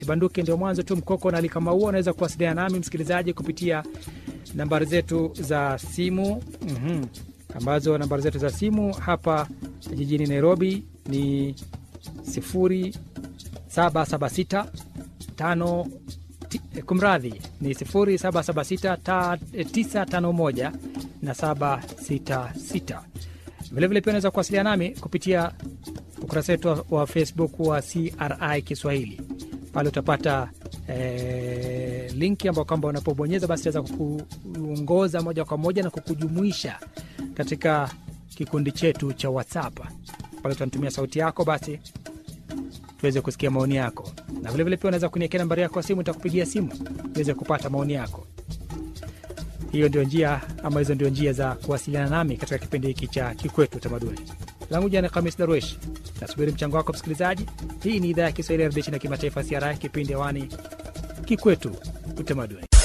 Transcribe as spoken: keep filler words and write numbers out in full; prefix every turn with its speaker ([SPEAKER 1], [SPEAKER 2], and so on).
[SPEAKER 1] Banduke ndio mwanzo tu mkoko na alikama huo. Unaweza kuwasiliana nami msikilizaji kupitia nambari zetu za simu. Mhm. Ambazo nambari zetu za simu hapa jijini Nairobi ni sifuri saba saba sita tano kumradhi ni sifuri saba saba sita tisa tano moja na saba sita sita. Vile vile pia unaweza kuwasiliana nami kupitia ukurasa wetu wa Facebook wa C R I Kiswahili. Pale utapata eh, linki ambayo kwamba unapobonyeza basi itaweza kukuongoza moja kwa moja na kukujumuisha katika kikundi chetu cha WhatsApp. Pale utanitumia sauti yako basi tuweze kusikia maoni yako. Na vile vile pia unaweza kuniwekea nambari yako ya simu, nitakupigia simu uweze kupata maoni yako. Hiyo ndio njia ama hizo ndio njia za kuwasiliana nami katika kipindi hiki cha Kikwetu Utamaduni. Langu jina ni Khamis Darwesh. Nasubiri mchango wako msikilizaji. Hii ni idhaa ya Kiswahili ya redio na kimataifa C R I, kipindi hewani Kikwetu Utamaduni.